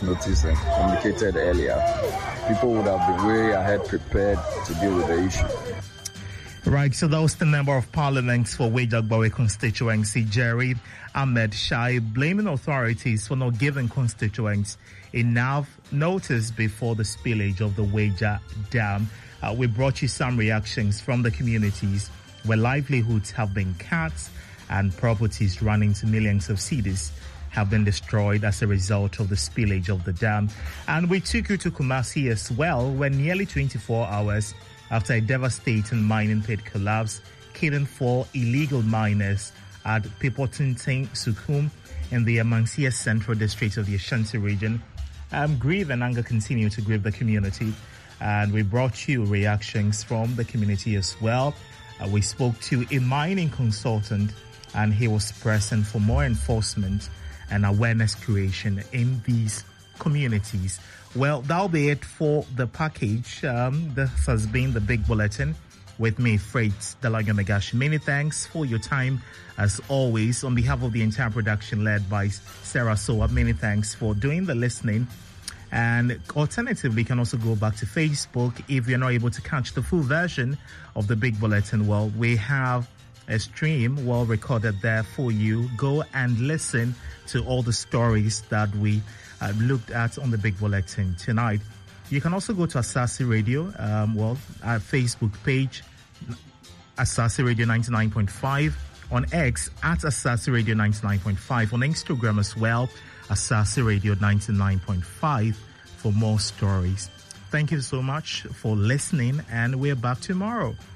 have noticed and communicated earlier, people would have been way ahead prepared to deal with the issue. Right, so that was the Member of Parliament for Wejagbawe constituency, Jerry Ahmed Shai, blaming authorities for not giving constituents enough notice before the spillage of the Weja Dam. We brought you some reactions from the communities where livelihoods have been cut and properties running to millions of cedis have been destroyed as a result of the spillage of the dam. And we took you to Kumasi as well, where nearly 24 hours after a devastating mining pit collapse, killing 4 illegal miners at Pipotinting Sukum in the Amansia Central District of the Ashanti region. Grief and anger continue to grieve the community, and we brought you reactions from the community as well. We spoke to a mining consultant, and he was pressing for more enforcement and awareness creation in these communities. Well, that'll be it for the package. This has been the Big Bulletin with me, Freight Dalayo Megashi. Many thanks for your time, as always. On behalf of the entire production led by Sarah Soa, many thanks for doing the listening. And alternatively, you can also go back to Facebook if you're not able to catch the full version of the Big Bulletin. Well, we have a stream well recorded there for you. Go and listen to all the stories that we looked at on the Big Bulletin tonight. You can also go to Asasi Radio, our Facebook page, Asasi Radio 99.5, on X at Asasi Radio 99.5, on Instagram as well, Asasi Radio 99.5 for more stories. Thank you so much for listening, and we're back tomorrow.